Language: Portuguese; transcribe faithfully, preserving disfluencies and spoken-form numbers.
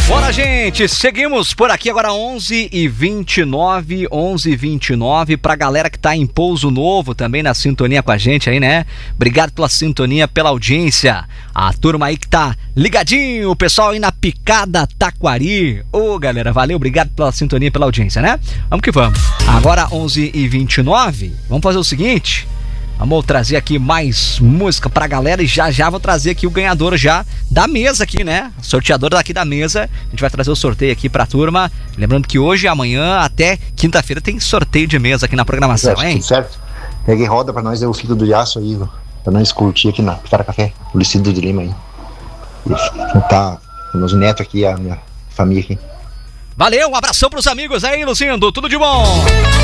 Bora, gente, seguimos por aqui agora onze e vinte e nove, onze e vinte e nove, pra galera que tá em Pouso Novo também na sintonia com a gente aí, né? Obrigado pela sintonia, pela audiência. A turma aí que tá ligadinho, o pessoal aí na Picada Taquari. Ô, galera, valeu, obrigado pela sintonia, pela audiência, né? Vamos que vamos. Agora onze e vinte e nove, vamos fazer o seguinte... Vamos trazer aqui mais música pra galera e já já vou trazer aqui o ganhador já da mesa aqui, né? Sorteador daqui da mesa. A gente vai trazer o sorteio aqui pra turma. Lembrando que hoje, amanhã, até quinta-feira tem sorteio de mesa aqui na programação, certo, hein? Tudo certo. Peguei roda pra nós, é o filho do Iaço aí, pra nós curtir aqui na Picada Café, o Lucido de Lima aí. E tá, meus netos aqui, a minha família aqui. Valeu, um abração pros amigos aí, Lucindo. Tudo de bom!